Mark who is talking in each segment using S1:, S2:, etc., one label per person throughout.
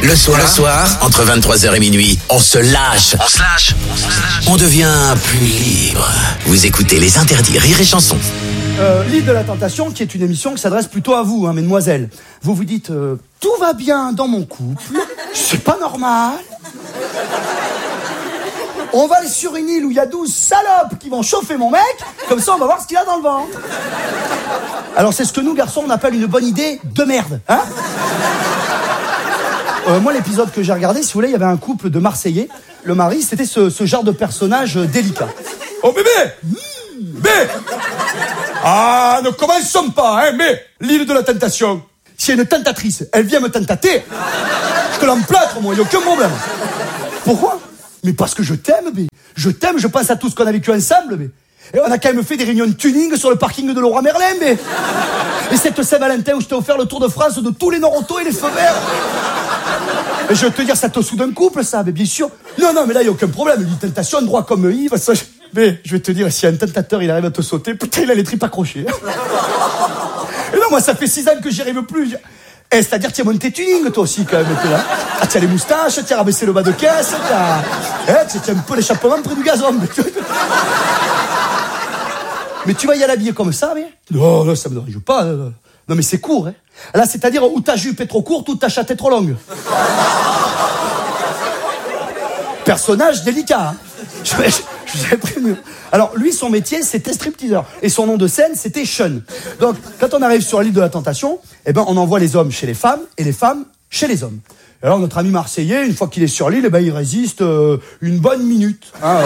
S1: Le soir, entre 23h et minuit, on se lâche. On devient plus libre. Vous écoutez Les Interdits Rire et Chanson.
S2: L'île de la Tentation, qui est une émission qui s'adresse plutôt à vous, mesdemoiselles. Vous vous dites, tout va bien dans mon couple, c'est pas normal. On va aller sur une île où il y a 12 salopes qui vont chauffer mon mec, comme ça on va voir ce qu'il a dans le ventre. Alors c'est ce que nous, garçons, on appelle une bonne idée de merde, hein. Moi, l'épisode que j'ai regardé, si vous voulez, il y avait un couple de Marseillais. Le mari, c'était ce genre de personnage délicat. Oh bébé, ah, ne commençons pas, hein, mais l'île de la tentation. Si une tentatrice, elle vient me tentater, je te l'emplâtre, moi, il n'y a aucun problème. Pourquoi? Mais parce que je t'aime, bé. Je t'aime, je pense à tout ce qu'on a vécu ensemble, bé. Et on a quand même fait des réunions de tuning sur le parking de Leroy Merlin, bé. Et cette Saint-Valentin où je t'ai offert le Tour de France de tous les Nord-Auto et les feux verts. Et je vais te dire, ça te soude un couple, ça, mais bien sûr. Non, mais là, il n'y a aucun problème. Une tentation, droit comme Yves, ça... Mais je vais te dire, si un tentateur, il arrive à te sauter, putain, il a les tripes accrochées. Et non, moi, ça fait 6 ans que j'y arrive plus. C'est-à-dire, tu as monté tuning, toi aussi, quand même, là. Ah, tu as les moustaches, tu as rabaissé le bas de caisse, tu as un peu l'échappement près du gazon. Mais tu vas y aller habillé comme ça, mais... Non, ça me dérange pas. Non, mais c'est court, hein. Là, c'est-à-dire, où ta jupe est trop courte, ou ta chatte est trop longue. Personnage délicat, hein. Je vous avais prévenu. Alors, lui, son métier, c'était stripteaseur. Et son nom de scène, c'était Sean. Donc, quand on arrive sur l'île de la Tentation, eh ben, on envoie les hommes chez les femmes, et les femmes chez les hommes. Et alors, notre ami Marseillais, une fois qu'il est sur l'île, eh ben, il résiste une bonne minute, hein,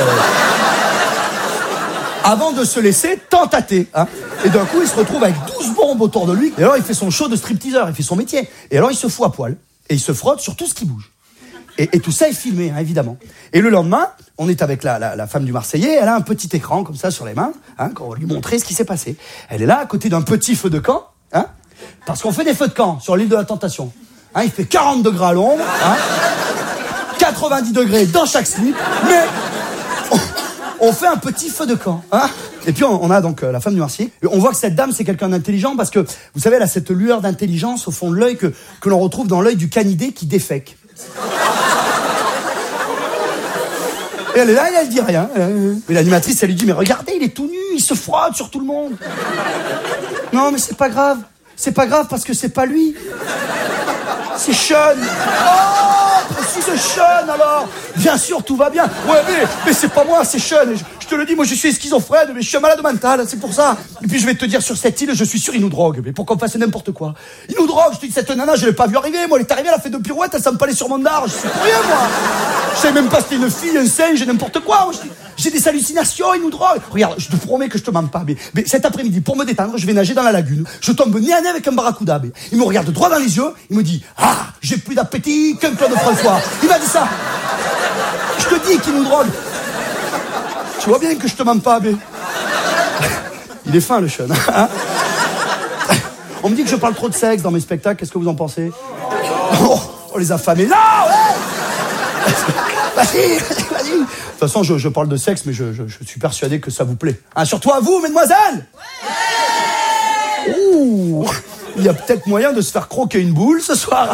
S2: avant de se laisser tentater, hein. Et d'un coup, il se retrouve avec 12 bombes autour de lui. Et alors, il fait son show de stripteaseur, il fait son métier. Et alors, il se fout à poil. Et il se frotte sur tout ce qui bouge. Et tout ça est filmé, hein, évidemment. Et le lendemain, on est avec la femme du Marseillais. Elle a un petit écran, comme ça, sur les mains, hein, quand on va lui montrer ce qui s'est passé. Elle est là, à côté d'un petit feu de camp, hein, parce qu'on fait des feux de camp sur l'île de la Tentation. Hein, il fait 40 degrés à l'ombre, hein, 90 degrés dans chaque slip, mais... On fait un petit feu de camp, hein. Et puis on a donc la femme du Marseillais. On voit que cette dame, c'est quelqu'un d'intelligent parce que, vous savez, elle a cette lueur d'intelligence au fond de l'œil que l'on retrouve dans l'œil du canidé qui défèque. Et elle est là et elle dit rien. Mais l'animatrice, elle lui dit, mais regardez, il est tout nu, il se frotte sur tout le monde. Non, mais c'est pas grave. C'est pas grave parce que c'est pas lui. C'est Sean. Oh, précise Sean alors. Bien sûr, tout va bien. Ouais, mais c'est pas moi, c'est Sean. Je te le dis, moi je suis schizophrène, mais je suis un malade mental, c'est pour ça. Et puis je vais te dire, sur cette île, je suis sûr, il nous drogue. Mais pour qu'on fasse n'importe quoi. Il nous drogue, je te dis, cette nana, je l'ai pas vu arriver. Moi, elle est arrivée, elle a fait 2 pirouettes, elle s'en parlait sur mon dard. Je suis pour rien, moi. Je savais même pas si c'était une fille, un singe, n'importe quoi. Moi, j'ai des hallucinations, il nous drogue. Regarde, je te promets que je te mens pas. Mais cet après-midi, pour me détendre, je vais nager dans la lagune. Je tombe nez à nez avec un barracuda. Il me regarde droit dans les yeux, il me dit, ah, j'ai plus d'appétit qu'un Claude François. Il m'a dit ça. Je te dis qu'il nous drogue. Tu vois bien que je te mens pas, bé. Il est fin, le Sean. Hein. On me dit que je parle trop de sexe dans mes spectacles. Qu'est-ce que vous en pensez? Oh, les affamés. Non, ouais. Vas-y. De toute façon, je parle de sexe, mais je suis persuadé que ça vous plaît. Hein, surtout à vous, mesdemoiselles. Ouais. Ouh, il y a peut-être moyen de se faire croquer une boule ce soir.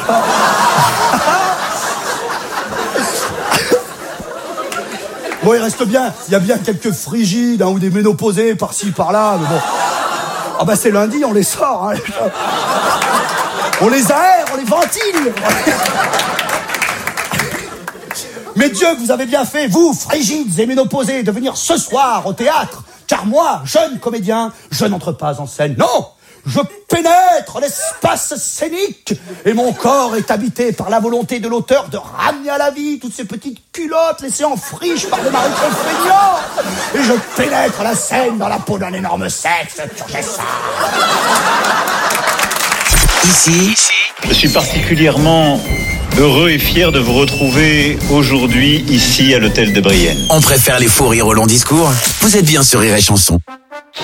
S2: Bon, il reste bien, il y a bien quelques frigides, hein, ou des ménopausés par-ci, par-là, mais bon. Ah bah c'est lundi, on les sort, hein. On les aère, on les ventile. Mais Dieu, que vous avez bien fait, vous, frigides et ménopausés, de venir ce soir au théâtre, car moi, jeune comédien, je n'entre pas en scène. Non! Je pénètre l'espace scénique et mon corps est habité par la volonté de l'auteur de ramener à la vie toutes ces petites culottes laissées en friche par des maricons feignants. Et je pénètre la scène dans la peau d'un énorme sexe turgescent.
S1: Ici,
S3: je suis particulièrement heureux et fier de vous retrouver aujourd'hui ici à l'hôtel de Brienne.
S1: on préfère les faux rires aux longs discours. Vous êtes bien sur Rire et Chanson.